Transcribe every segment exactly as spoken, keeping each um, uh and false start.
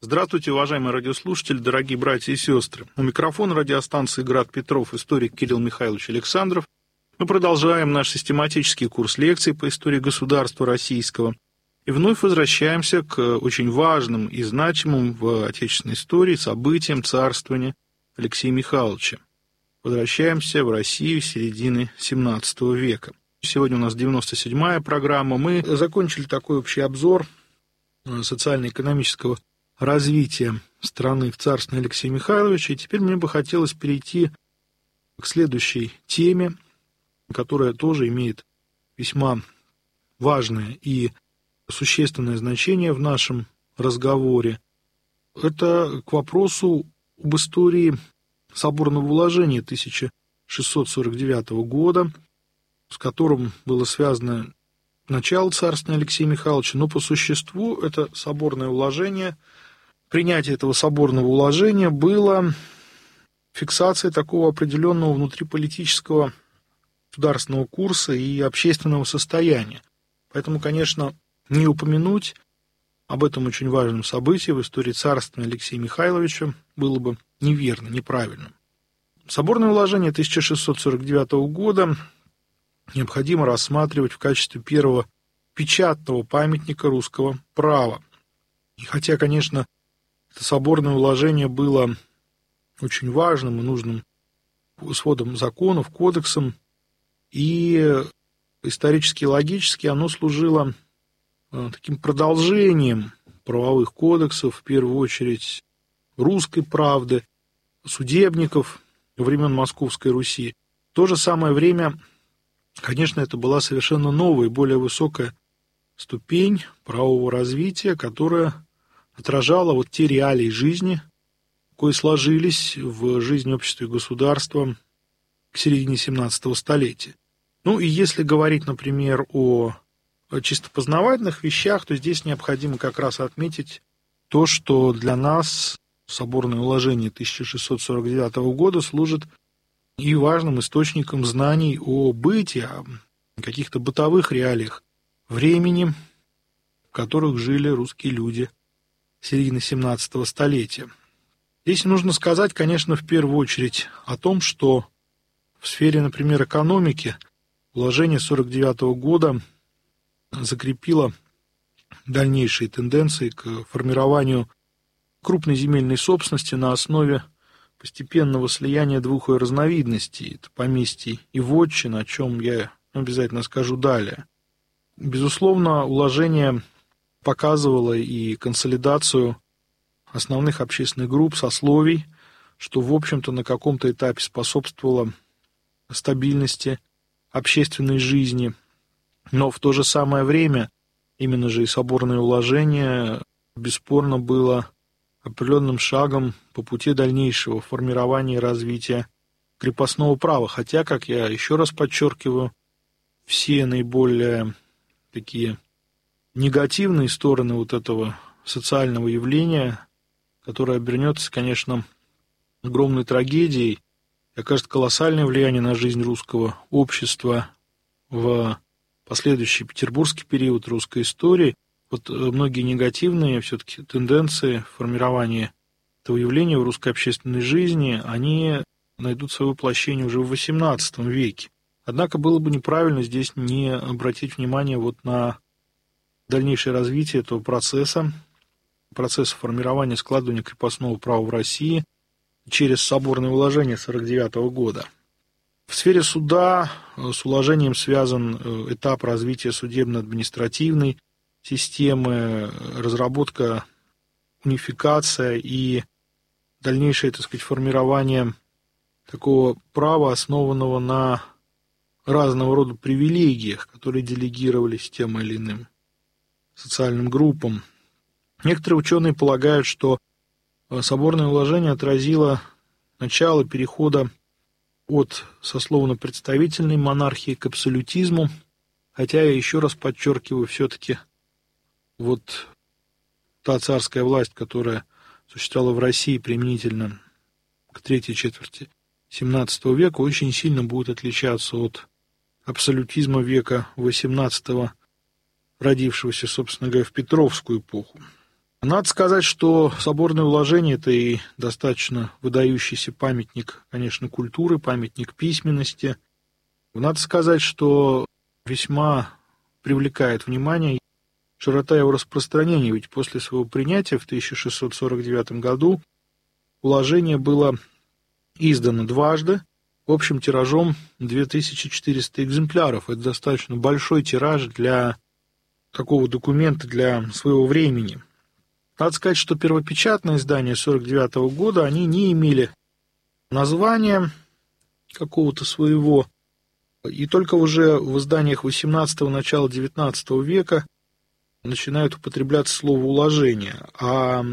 Здравствуйте, уважаемые радиослушатели, дорогие братья и сестры. У микрофона радиостанции «Град Петров» историк Кирилл Михайлович Александров. Мы продолжаем наш систематический курс лекций по истории государства российского и вновь возвращаемся к очень важным и значимым в отечественной истории событиям царствования Алексея Михайловича. Возвращаемся в Россию середины семнадцатого века. Сегодня у нас девяносто седьмая программа. Мы закончили такой общий обзор социально-экономического развития страны в царствовании Алексея Михайловича. И теперь мне бы хотелось перейти к следующей теме, которая тоже имеет весьма важное и существенное значение в нашем разговоре. Это к вопросу об истории соборного уложения тысяча шестьсот сорок девятого года, с которым было связано начало царствования Алексея Михайловича, но по существу это соборное уложение, принятие этого соборного уложения было фиксацией такого определенного внутриполитического государственного курса и общественного состояния. Поэтому, конечно, не упомянуть об этом очень важном событии в истории царствования Алексея Михайловича было бы неверно, неправильно. Соборное уложение тысяча шестьсот сорок девятого года необходимо рассматривать в качестве первого печатного памятника русского права. И хотя, конечно, это соборное уложение было очень важным и нужным сводом законов, кодексом, и исторически и логически оно служило таким продолжением правовых кодексов, в первую очередь русской правды, судебников времен Московской Руси. В то же самое время, конечно, это была совершенно новая и более высокая ступень правового развития, которая отражала вот те реалии жизни, кои сложились в жизни общества и государства к середине семнадцатого столетия. Ну и если говорить, например, о чисто познавательных вещах, то здесь необходимо как раз отметить то, что для нас соборное уложение тысяча шестьсот сорок девятого года служит и важным источником знаний о быте, о каких-то бытовых реалиях времени, в которых жили русские люди середины семнадцатого столетия. Здесь нужно сказать, конечно, в первую очередь о том, что в сфере, например, экономики уложение сорок девятого года закрепило дальнейшие тенденции к формированию крупной земельной собственности на основе постепенного слияния двух ее разновидностей – это поместьй и вотчин, о чем я обязательно скажу далее. Безусловно, уложение показывало и консолидацию основных общественных групп, сословий, что, в общем-то, на каком-то этапе способствовало стабильности общественной жизни. Но в то же самое время именно же и соборное уложение бесспорно было определенным шагом по пути дальнейшего формирования и развития крепостного права. Хотя, как я еще раз подчеркиваю, все наиболее такие негативные стороны вот этого социального явления, которое обернется, конечно, огромной трагедией и окажет колоссальное влияние на жизнь русского общества в последующий петербургский период русской истории, вот многие негативные все-таки тенденции формирования этого явления в русской общественной жизни, они найдут свое воплощение уже в восемнадцатом веке. Однако было бы неправильно здесь не обратить внимание вот на дальнейшее развитие этого процесса, процесса формирования, складывания крепостного права в России через соборное уложение сорок девятого года. В сфере суда с уложением связан этап развития судебно-административной системы, разработка, унификация и дальнейшее, так сказать, формирование такого права, основанного на разного рода привилегиях, которые делегировались тем или иным социальным группам. Некоторые ученые полагают, что соборное уложение отразило начало перехода от сословно-представительной монархии к абсолютизму, хотя я еще раз подчеркиваю, все-таки вот та царская власть, которая существовала в России применительно к третьей четверти семнадцатого века, очень сильно будет отличаться от абсолютизма века восемнадцатого, родившегося, собственно говоря, в Петровскую эпоху. Надо сказать, что соборное уложение – это и достаточно выдающийся памятник, конечно, культуры, памятник письменности. Надо сказать, что весьма привлекает внимание широта его распространения, ведь после своего принятия в тысяча шестьсот сорок девятом году уложение было издано дважды, общим тиражом две тысячи четыреста экземпляров. Это достаточно большой тираж для такого документа, для своего времени. Надо сказать, что первопечатные издания сорок девятого года, они не имели названия какого-то своего, и только уже в изданиях восемнадцатого, начала девятнадцатого века начинают употребляться слово «уложение», а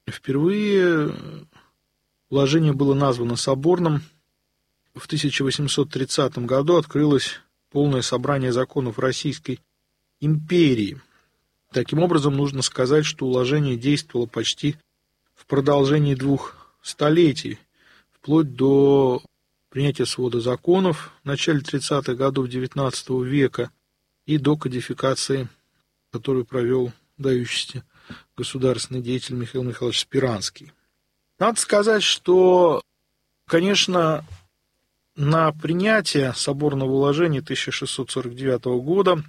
впервые уложение было названо соборным. В тысяча восемьсот тридцатом году открылось полное собрание законов Российской империи. Таким образом, нужно сказать, что уложение действовало почти в продолжении двух столетий, вплоть до принятия свода законов в начале тридцатых годов девятнадцатого века и до кодификации, которую провел выдающийся государственный деятель Михаил Михайлович Спиранский. Надо сказать, что, конечно, на принятие соборного уложения тысяча шестьсот сорок девятого года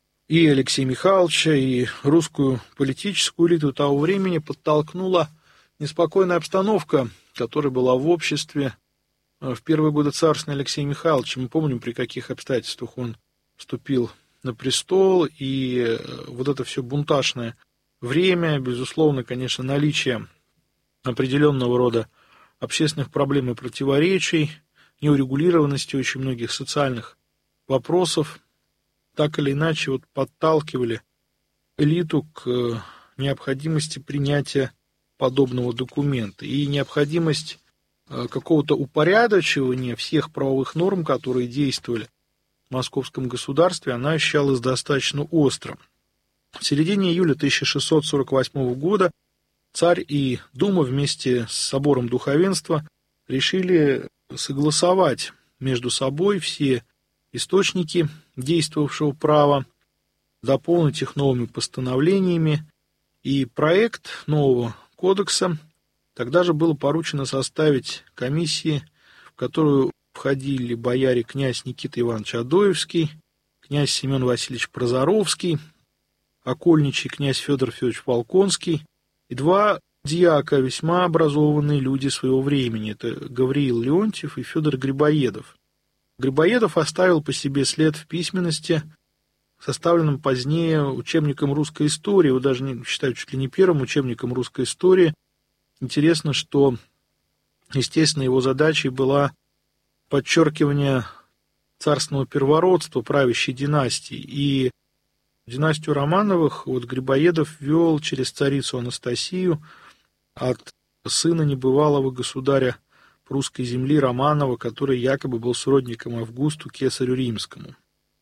и Алексея Михайловича, и русскую политическую элиту того времени подтолкнула неспокойная обстановка, которая была в обществе в первые годы царствования Алексея Михайловича. Мы помним, при каких обстоятельствах он вступил на престол, и вот это все бунтажное время, безусловно, конечно, наличие определенного рода общественных проблем и противоречий, неурегулированности очень многих социальных вопросов, так или иначе вот подталкивали элиту к необходимости принятия подобного документа. И необходимость какого-то упорядочивания всех правовых норм, которые действовали в московском государстве, она ощущалась достаточно остро. В середине июля тысяча шестьсот сорок восьмого года царь и Дума вместе с собором духовенства решили согласовать между собой все источники действовавшего права, дополнить их новыми постановлениями, и проект нового кодекса тогда же было поручено составить комиссии, в которую входили бояре князь Никита Иванович Адоевский, князь Семен Васильевич Прозоровский, окольничий князь Федор Федорович Волконский и два дьяка, весьма образованные люди своего времени. Это Гавриил Леонтьев и Федор Грибоедов. Грибоедов оставил по себе след в письменности, составленном позднее учебником русской истории. Его даже не считают чуть ли не первым учебником русской истории. Интересно, что, естественно, его задачей была подчеркивание царственного первородства правящей династии. И династию Романовых вот Грибоедов вел через царицу Анастасию от сына небывалого государя русской земли Романова, который якобы был сродником Августу Кесарю Римскому.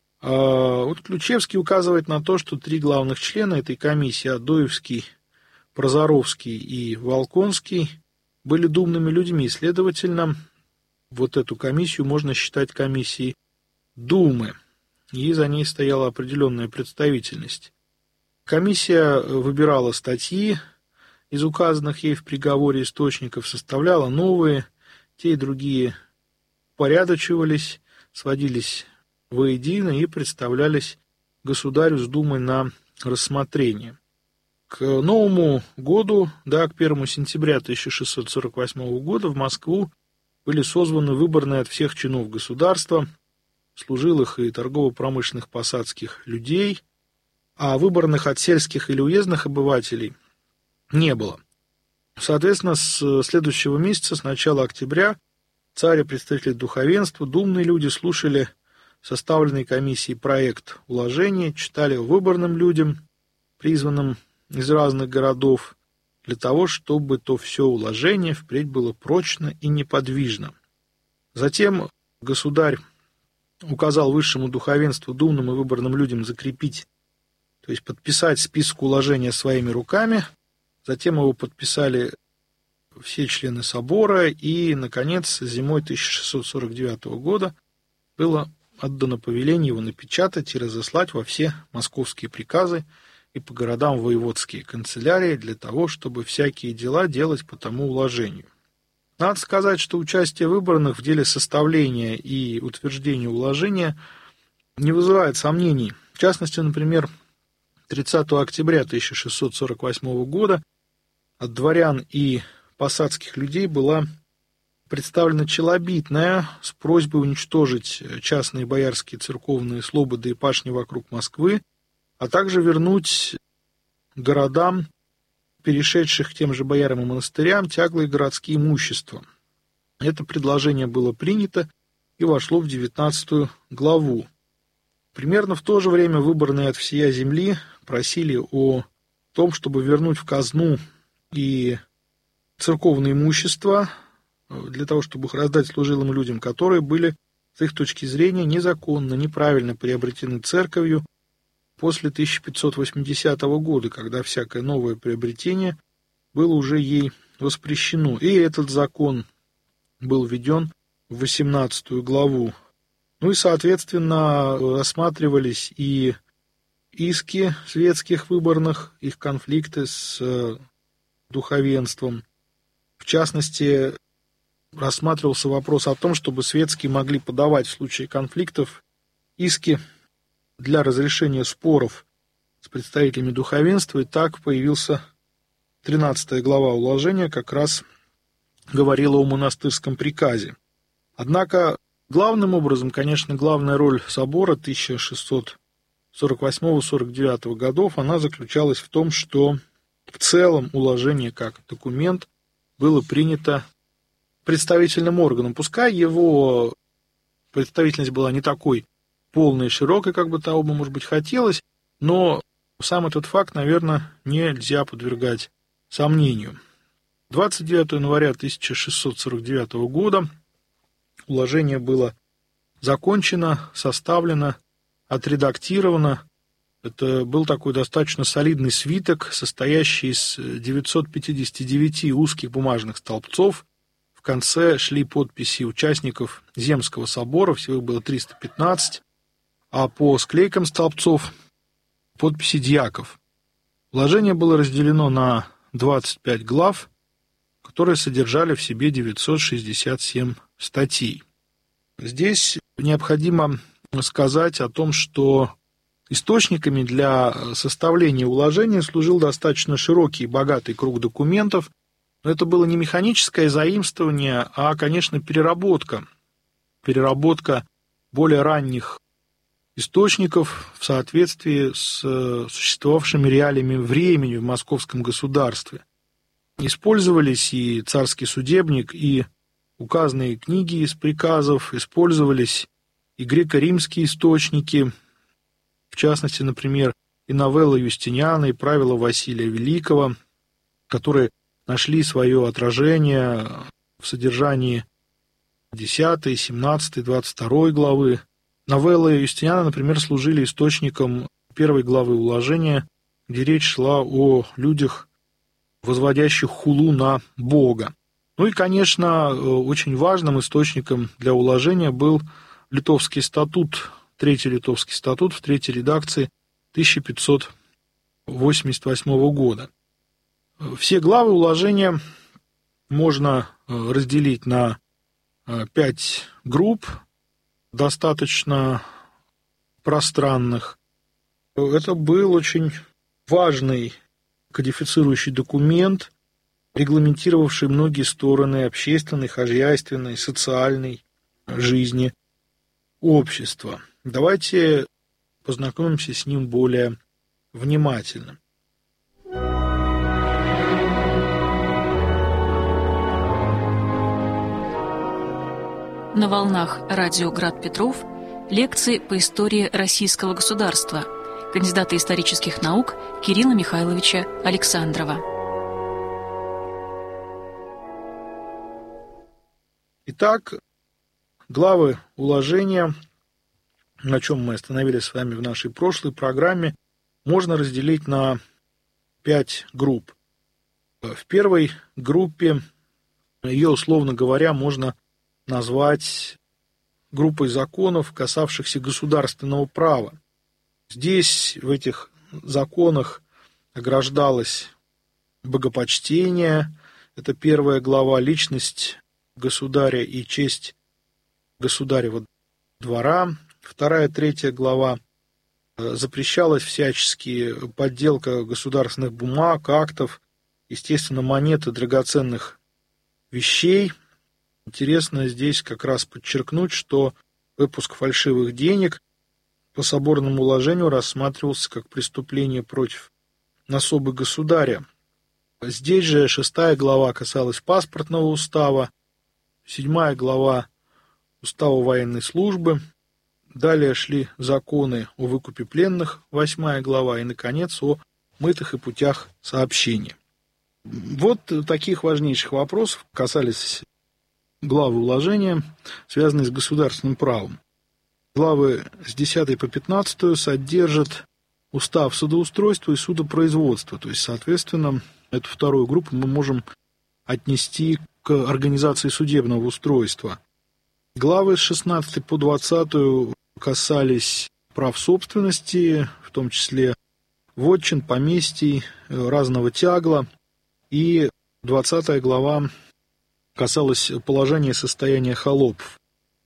А вот Ключевский указывает на то, что три главных члена этой комиссии, Адоевский, Прозоровский и Волконский, были думными людьми. Следовательно, вот эту комиссию можно считать комиссией Думы, и за ней стояла определенная представительность. Комиссия выбирала статьи из указанных ей в приговоре источников, составляла новые, те и другие упорядочивались, сводились воедино и представлялись государю с Думой на рассмотрение. К Новому году, да, к первому сентября тысяча шестьсот сорок восьмого года в Москву были созваны выборные от всех чинов государства, служилых и торгово-промышленных посадских людей, а выборных от сельских или уездных обывателей не было. Соответственно, с следующего месяца, с начала октября, царь и представители духовенства, думные люди слушали составленный комиссией проект уложения, читали выборным людям, призванным из разных городов, для того, чтобы то все уложение впредь было прочно и неподвижно. Затем государь указал высшему духовенству, думным и выборным людям закрепить, то есть подписать список уложения своими руками. Затем его подписали все члены собора, и, наконец, зимой тысяча шестьсот сорок девятого года было отдано повеление его напечатать и разослать во все московские приказы и по городам воеводские канцелярии для того, чтобы всякие дела делать по тому уложению. Надо сказать, что участие выборных в деле составления и утверждения уложения не вызывает сомнений. В частности, например, тридцатого октября тысяча шестьсот сорок восьмого года от дворян и посадских людей была представлена челобитная с просьбой уничтожить частные боярские церковные слободы и пашни вокруг Москвы, а также вернуть городам, перешедших к тем же боярам и монастырям, тяглые городские имущества. Это предложение было принято и вошло в девятнадцатую главу. Примерно в то же время выборные от всея земли просили о том, чтобы вернуть в казну и церковное имущество, для того, чтобы их раздать служилым людям, которые были, с их точки зрения, незаконно, неправильно приобретены церковью после тысяча пятьсот восьмидесятого года, когда всякое новое приобретение было уже ей воспрещено. И этот закон был введен в восемнадцатую главу. Ну и, соответственно, рассматривались и иски светских выборных, их конфликты с духовенством. В частности, рассматривался вопрос о том, чтобы светские могли подавать в случае конфликтов иски для разрешения споров с представителями духовенства, и так появился тринадцатая глава уложения, как раз говорила о монастырском приказе. Однако, главным образом, конечно, главная роль собора тысяча шестьсот сорок восьмого — сорок девятого годов, она заключалась в том, что в целом уложение как документ было принято представительным органом. Пускай его представительность была не такой полной и широкой, как бы того бы, может быть, хотелось, но сам этот факт, наверное, нельзя подвергать сомнению. двадцать девятого января тысяча шестьсот сорок девятого года уложение было закончено, составлено, отредактировано. Это был такой достаточно солидный свиток, состоящий из девятисот пятидесяти девяти узких бумажных столбцов. В конце шли подписи участников Земского собора, всего их было триста пятнадцать, а по склейкам столбцов подписи дьяков. Уложение было разделено на двадцать пять глав, которые содержали в себе девятьсот шестьдесят семь статей. Здесь необходимо сказать о том, что источниками для составления уложения служил достаточно широкий и богатый круг документов. Но это было не механическое заимствование, а, конечно, переработка. Переработка более ранних источников в соответствии с существовавшими реалиями времени в московском государстве. Использовались и царский судебник, и указанные книги из приказов, использовались и греко-римские источники, в частности, например, и новелла Юстиниана, и правила Василия Великого, которые нашли свое отражение в содержании десятой, семнадцатой, двадцать второй главы. Новеллы Юстиниана, например, служили источником первой главы уложения, где речь шла о людях, возводящих хулу на Бога. Ну и, конечно, очень важным источником для уложения был Литовский статут, Третий Литовский статут в третьей редакции тысяча пятьсот восемьдесят восьмого года. Все главы уложения можно разделить на пять групп, достаточно пространных. Это был очень важный кодифицирующий документ, регламентировавший многие стороны общественной, хозяйственной, социальной жизни общества. Давайте познакомимся с ним более внимательно. На волнах радио «Град Петров» лекции по истории российского государства кандидата исторических наук Кирилла Михайловича Александрова. Итак, главы уложения, на чем мы остановились с вами в нашей прошлой программе, можно разделить на пять групп. В первой группе, ее, условно говоря, можно назвать группой законов, касавшихся государственного права. Здесь, в этих законах ограждалось богопочтение, это первая глава, личность государя и честь государева двора, вторая, третья глава, запрещалась всячески подделка государственных бумаг, актов, естественно, монет и драгоценных вещей. Интересно здесь как раз подчеркнуть, что выпуск фальшивых денег по соборному уложению рассматривался как преступление против особы государя. Здесь же шестая глава касалась паспортного устава, седьмая глава устава военной службы, далее шли законы о выкупе пленных, восьмая глава, и, наконец, о мытых и путях сообщения. Вот таких важнейших вопросов касались главы уложения, связанные с государственным правом. Главы с десятой по пятнадцатую содержат устав судоустройства и судопроизводства, то есть, соответственно, эту вторую группу мы можем отнести к организации судебного устройства. Главы с шестнадцатой по двадцатую касались прав собственности, в том числе вотчин, поместий, разного тягла, и двадцатая глава касалась положения и состояния холопов.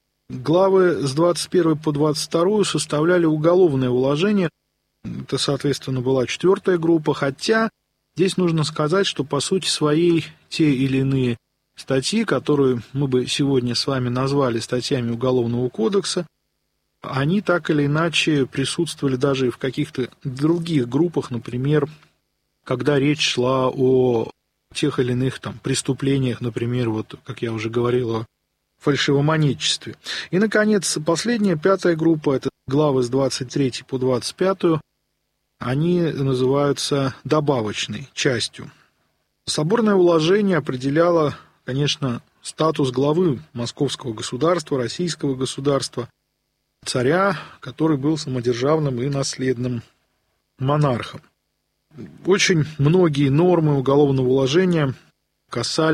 Главы с двадцать первой по двадцать вторую составляли уголовное уложение, это, соответственно, была четвертая группа, хотя здесь нужно сказать, что по сути своей те или иные статьи, которые мы бы сегодня с вами назвали статьями Уголовного кодекса, они так или иначе присутствовали даже в каких-то других группах, например, когда речь шла о тех или иных там преступлениях, например, вот, как я уже говорил, о фальшивомонетчестве. И, наконец, последняя, пятая группа, это главы с двадцать третьей по двадцать пятую, они называются добавочной частью. Соборное уложение определяло, конечно, статус главы Московского государства, Российского государства, царя, который был самодержавным и наследным монархом. Очень многие нормы уголовного уложения касались